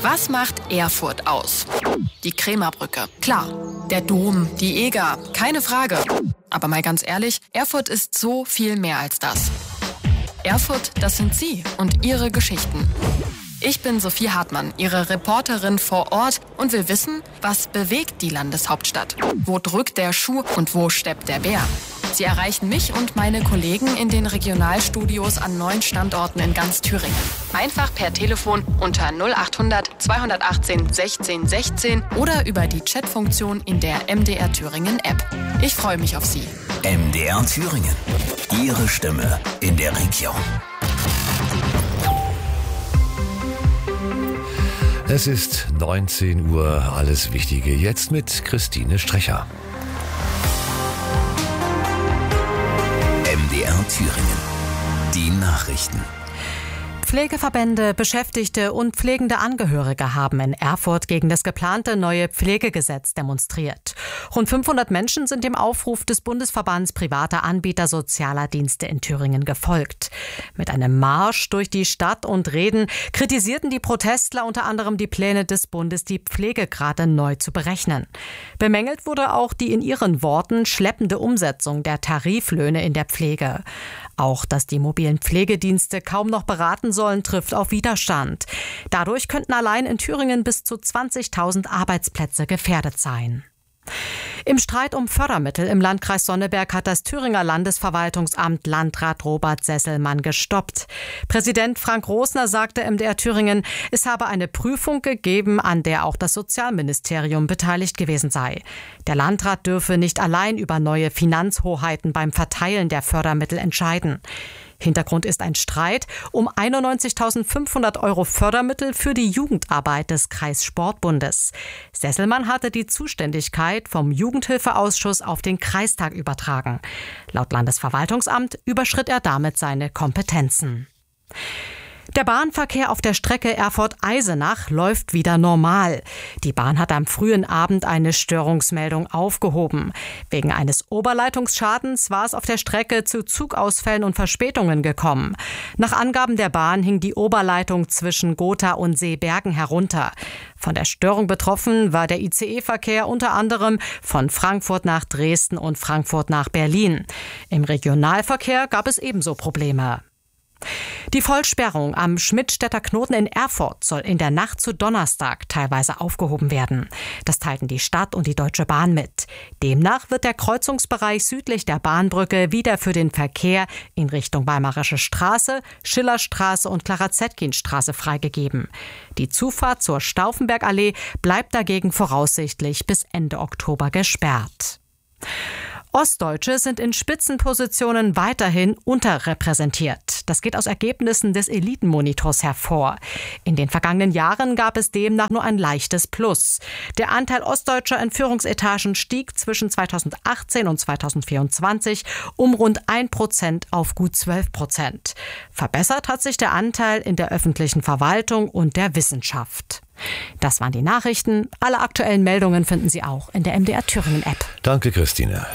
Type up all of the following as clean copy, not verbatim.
Was macht Erfurt aus? Die Krämerbrücke. Klar, der Dom, die Eger, keine Frage. Aber mal ganz ehrlich, Erfurt ist so viel mehr als das. Erfurt, das sind Sie und Ihre Geschichten. Ich bin Sophie Hartmann, Ihre Reporterin vor Ort und will wissen, was bewegt die Landeshauptstadt? Wo drückt der Schuh und wo steppt der Bär? Sie erreichen mich und meine Kollegen in den Regionalstudios an 9 Standorten in ganz Thüringen. Einfach per Telefon unter 0800 218 16 16 oder über die Chatfunktion in der MDR Thüringen App. Ich freue mich auf Sie. MDR Thüringen. Ihre Stimme in der Region. Es ist 19 Uhr, alles Wichtige jetzt mit Christine Strecher. MDR Thüringen. Die Nachrichten. Pflegeverbände, Beschäftigte und pflegende Angehörige haben in Erfurt gegen das geplante neue Pflegegesetz demonstriert. Rund 500 Menschen sind dem Aufruf des Bundesverbands privater Anbieter sozialer Dienste in Thüringen gefolgt. Mit einem Marsch durch die Stadt und Reden kritisierten die Protestler unter anderem die Pläne des Bundes, die Pflegegrade neu zu berechnen. Bemängelt wurde auch die in ihren Worten schleppende Umsetzung der Tariflöhne in der Pflege. Auch, dass die mobilen Pflegedienste kaum noch beraten sollen, trifft auf Widerstand. Dadurch könnten allein in Thüringen bis zu 20.000 Arbeitsplätze gefährdet sein. Im Streit um Fördermittel im Landkreis Sonneberg hat das Thüringer Landesverwaltungsamt Landrat Robert Sesselmann gestoppt. Präsident Frank Rosner sagte MDR Thüringen, es habe eine Prüfung gegeben, an der auch das Sozialministerium beteiligt gewesen sei. Der Landrat dürfe nicht allein über neue Finanzhoheiten beim Verteilen der Fördermittel entscheiden. Hintergrund ist ein Streit um 91.500 € Fördermittel für die Jugendarbeit des Kreissportbundes. Sesselmann hatte die Zuständigkeit vom Jugendhilfeausschuss auf den Kreistag übertragen. Laut Landesverwaltungsamt überschritt er damit seine Kompetenzen. Der Bahnverkehr auf der Strecke Erfurt-Eisenach läuft wieder normal. Die Bahn hat am frühen Abend eine Störungsmeldung aufgehoben. Wegen eines Oberleitungsschadens war es auf der Strecke zu Zugausfällen und Verspätungen gekommen. Nach Angaben der Bahn hing die Oberleitung zwischen Gotha und Seebergen herunter. Von der Störung betroffen war der ICE-Verkehr unter anderem von Frankfurt nach Dresden und Frankfurt nach Berlin. Im Regionalverkehr gab es ebenso Probleme. Die Vollsperrung am Schmidtstädter Knoten in Erfurt soll in der Nacht zu Donnerstag teilweise aufgehoben werden. Das teilten die Stadt und die Deutsche Bahn mit. Demnach wird der Kreuzungsbereich südlich der Bahnbrücke wieder für den Verkehr in Richtung Weimarische Straße, Schillerstraße und Clara-Zetkin-Straße freigegeben. Die Zufahrt zur Stauffenbergallee bleibt dagegen voraussichtlich bis Ende Oktober gesperrt. Ostdeutsche sind in Spitzenpositionen weiterhin unterrepräsentiert. Das geht aus Ergebnissen des Elitenmonitors hervor. In den vergangenen Jahren gab es demnach nur ein leichtes Plus. Der Anteil Ostdeutscher in Führungsetagen stieg zwischen 2018 und 2024 um rund 1% auf gut 12%. Verbessert hat sich der Anteil in der öffentlichen Verwaltung und der Wissenschaft. Das waren die Nachrichten. Alle aktuellen Meldungen finden Sie auch in der MDR Thüringen App. Danke, Christine.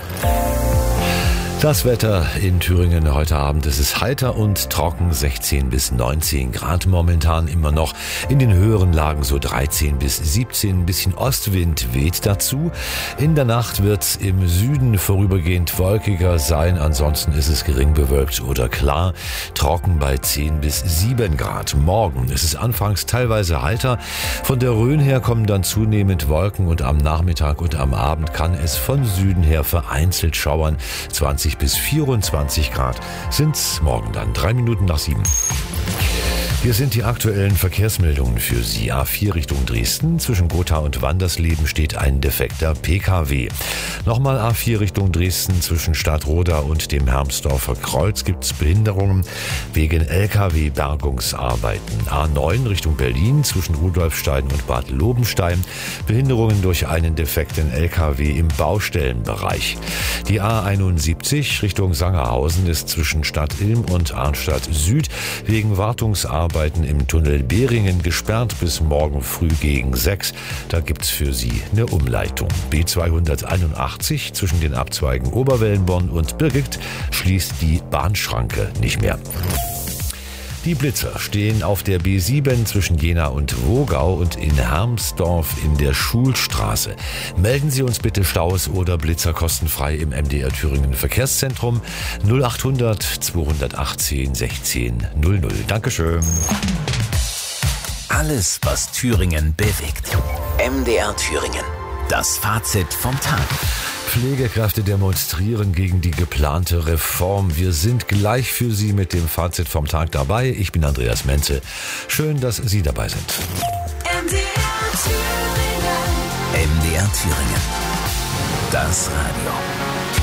Das Wetter in Thüringen heute Abend, es ist heiter und trocken, 16 bis 19 Grad momentan immer noch. In den höheren Lagen so 13 bis 17, ein bisschen Ostwind weht dazu. In der Nacht wird es im Süden vorübergehend wolkiger sein, ansonsten ist es gering bewölkt oder klar, trocken bei 10 bis 7 Grad. Morgen ist es anfangs teilweise heiter, von der Rhön her kommen dann zunehmend Wolken und am Nachmittag und am Abend kann es von Süden her vereinzelt schauern, 20 bis 24 Grad sind's morgen dann. 3 Minuten nach 7. Hier sind die aktuellen Verkehrsmeldungen für Sie. A4 Richtung Dresden. Zwischen Gotha und Wandersleben steht ein defekter PKW. Nochmal A4 Richtung Dresden. Zwischen Stadtroda und dem Hermsdorfer Kreuz gibt's Behinderungen wegen LKW-Bergungsarbeiten. A9 Richtung Berlin. Zwischen Rudolfstein und Bad Lobenstein. Behinderungen durch einen defekten LKW im Baustellenbereich. Die A71 Richtung Sangerhausen ist zwischen Stadt Ilm und Arnstadt Süd wegen Wartungsarbeiten im Tunnel Behringen gesperrt bis morgen früh gegen 6. Da gibt's für Sie eine Umleitung. B281 zwischen den Abzweigen Oberwellenborn und Birgit schließt die Bahnschranke nicht mehr. Die Blitzer stehen auf der B7 zwischen Jena und Wogau und in Hermsdorf in der Schulstraße. Melden Sie uns bitte Staus oder Blitzer kostenfrei im MDR Thüringen Verkehrszentrum 0800 218 16 00. Dankeschön. Alles, was Thüringen bewegt. MDR Thüringen. Das Fazit vom Tag. Pflegekräfte demonstrieren gegen die geplante Reform. Wir sind gleich für Sie mit dem Fazit vom Tag dabei. Ich bin Andreas Menzel. Schön, dass Sie dabei sind. MDR Thüringen. Das Radio.